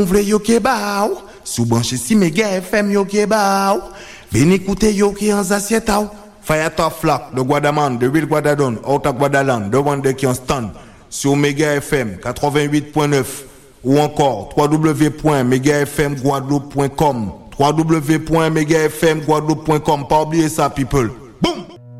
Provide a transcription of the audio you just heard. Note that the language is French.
Vle yo ke ba ou, sou branche si Mega FM yo ke ba ou. Veni écouter yo ki an zasieta ou. Fire top flock, de Guadaman, de Will Guadadon, out of Guadaland, de Wande qui en stand. Sur Mega FM 88.9 ou encore www.megafmguadeloupe.com www.megafmguadeloupe.com. Pas oublier ça, people.